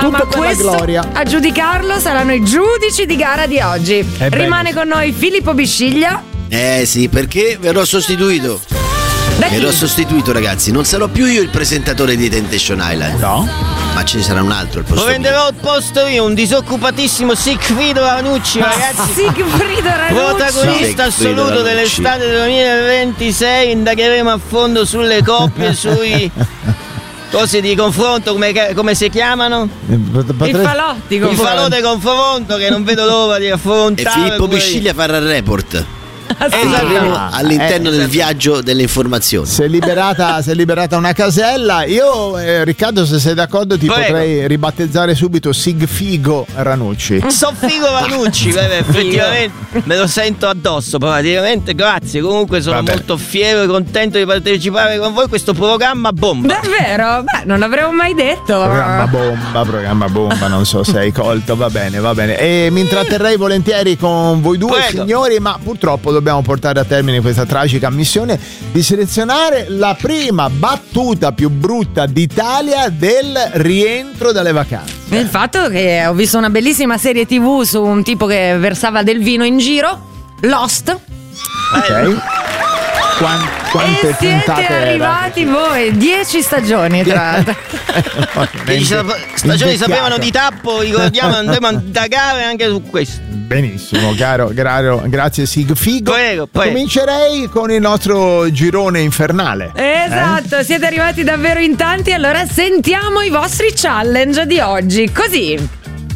Tutto per la gloria. A giudicarlo saranno i giudici di gara di oggi. Rimane con noi Filippo Bisciglia. Sì, perché verrò sostituito. Verrò sostituito, ragazzi. Non sarò più io il presentatore di Temptation Island. No. Ma ce ne sarà un altro al posto. Lo prenderò al posto io, un disoccupatissimo Sigfrido Ranucci, ragazzi. Sigfrido Ranucci, protagonista assoluto dell'estate del 2026. Indagheremo a fondo sulle coppie, sui cose di confronto, come si chiamano? I falotti di confronto che non vedo l'ora di affrontare. E Filippo Bisciglia farà il report. All'interno del viaggio delle informazioni. Si è liberata una casella. Io, Riccardo, se sei d'accordo, ti potrei ribattezzare subito Sigfigo Ranucci. Soffigo Ranucci, effettivamente me lo sento addosso. Praticamente, grazie. Comunque sono molto fiero e contento di partecipare con voi a questo programma bomba. Davvero? Beh, non l'avremmo mai detto. Programma bomba, non so se hai colto. Va bene. E mi intratterrei volentieri con voi due, signori, ma purtroppo dobbiamo portare a termine questa tragica missione di selezionare la prima battuta più brutta d'Italia del rientro dalle vacanze. Il fatto che ho visto una bellissima serie TV su un tipo che versava del vino in giro, Lost. Ok. Quante siete arrivati voi? 10 stagioni, tra l'altro. 10 stagioni sapevano di tappo, ricordiamo, andremo a indagare anche su questo. Benissimo, caro, grazie Sigfigo. Prego. Comincerei con il nostro girone infernale. Esatto, siete arrivati davvero in tanti, allora sentiamo i vostri challenge di oggi. Così.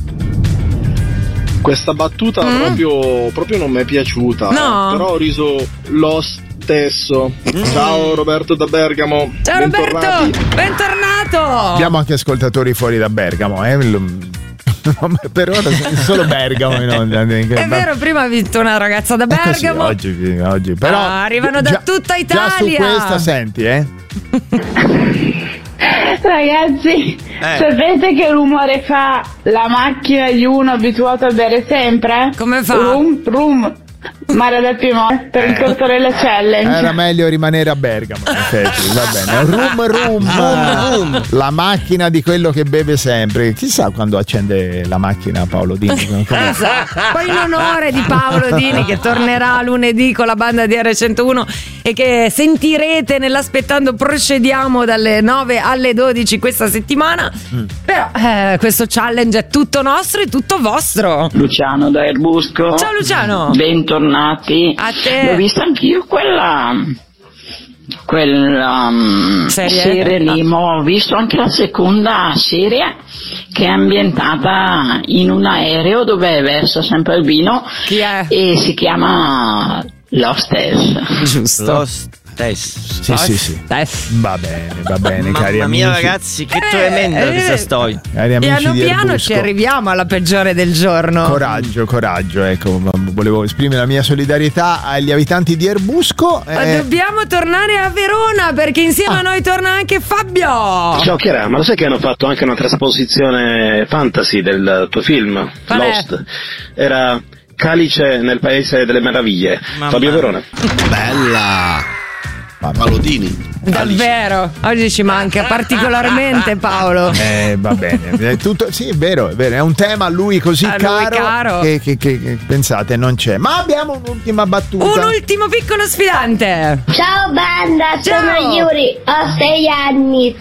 Questa battuta proprio non mi è piaciuta. No. Però ho riso lo stesso. Ciao Roberto da Bergamo. Ciao Roberto, bentornato. Abbiamo anche ascoltatori fuori da Bergamo, per ora solo Bergamo in onda. È vero, prima ha vinto una ragazza da Bergamo. Oggi però arrivano da tutta Italia. Già su questa senti, Ragazzi, sapete che rumore fa la macchina di uno abituato a bere sempre? Come fa? Rum. Mare del Piemonte per il Tortorella Challenge. Era meglio rimanere a Bergamo, in effetti. Va bene. Rum. La macchina di quello che beve sempre. Chissà quando accende la macchina Paolo Dini. Poi in onore di Paolo Dini, che tornerà lunedì con la banda di R101 e che sentirete nell'Aspettando Procediamo dalle 9 alle 12 questa settimana. Però questo challenge è tutto nostro e tutto vostro. Luciano da Erbusco. Ciao Luciano. Bentornati. A te. L'ho vista anch'io quella serie lì, ma ho visto anche la seconda serie che è ambientata in un aereo dove versa sempre il vino. Chi è? E si chiama Lost. Giusto. Sì. Va bene, cari amici. Mamma mia, ragazzi, che tremenda questa storia. Cari amici di piano ci arriviamo alla peggiore del giorno. Coraggio, ecco, volevo esprimere la mia solidarietà agli abitanti di Erbusco. Dobbiamo tornare a Verona perché insieme a noi torna anche Fabio. Ciao Chiara, ma lo sai che hanno fatto anche una trasposizione fantasy del tuo film? Qual Lost. Era Calice nel Paese delle Meraviglie. Fabio Verona. Bella. Palodini. Davvero, oggi ci manca particolarmente Paolo. Va bene, tutto, sì, è vero, è un tema a lui così caro. Che pensate non c'è. Ma abbiamo un'ultima battuta. Un ultimo piccolo sfidante. Ciao banda, sono Yuri, ho 6 anni.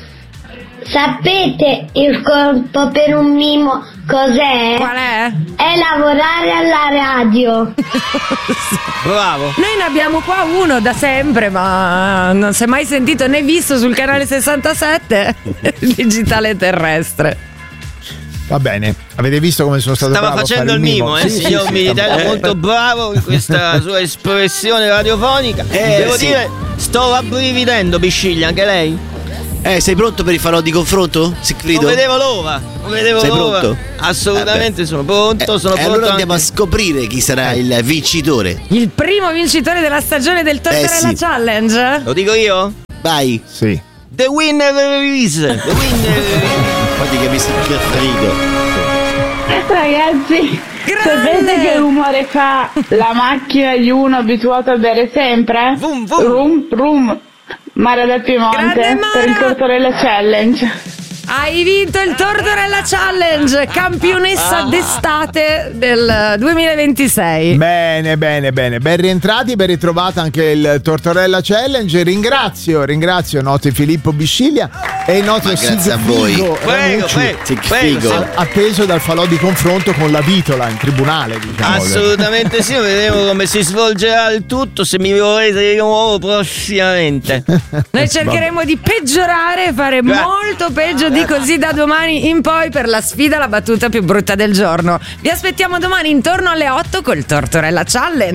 Sapete il corpo per un mimo cos'è? Qual è? È lavorare alla radio. Bravo. Noi ne abbiamo qua uno da sempre, ma non si è mai sentito né visto sul canale 67 digitale terrestre. Va bene, avete visto come sono stato Stava bravo facendo il mimo, signor Militello, molto bravo in questa sua espressione radiofonica. Devo dire, sto rabbrividendo, Bisciglia, anche lei? Sei pronto per il falò di confronto, Sigfrido? Non vedevo l'ora. Sei pronto? Assolutamente sono pronto. Allora andiamo a scoprire chi sarà il vincitore. Il primo vincitore della stagione del Tortorella Challenge. Lo dico io? Vai. Sì. The winner is. Poi ti capisci il preferito. Ragazzi, sapete che rumore fa la macchina di uno abituato a bere sempre? Rum. Mare del Piemonte per il Tortorella Challenge. Hai vinto il Tortorella Challenge, campionessa d'estate del 2026. Bene, ben rientrati, ben ritrovata anche il Tortorella Challenge. Ringrazio Notte Filippo Bisciglia e il nostro grazie a voi. Prego. Atteso dal falò di confronto con la Vitola in tribunale, diciamo. Assolutamente sì, vedremo come si svolgerà il tutto, se mi vorrete di nuovo prossimamente. Noi cercheremo di peggiorare e fare molto peggio di così da domani in poi per la sfida, la battuta più brutta del giorno. Vi aspettiamo domani intorno alle 8 col Tortorella Challenge.